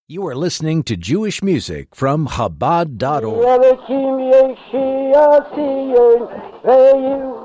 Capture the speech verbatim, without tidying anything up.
You are listening to Jewish music from Chabad dot org.